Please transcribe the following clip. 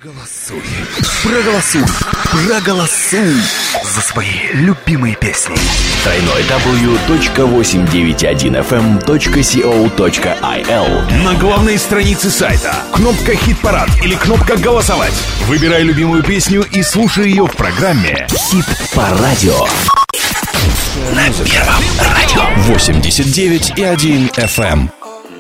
Проголосуй за свои любимые песни. www.891fm.co.il. На главной странице сайта кнопка «Хит-парад» или кнопка «Голосовать». Выбирай любимую песню и слушай ее в программе Хит по радио. На Первом радио 89,1 FM.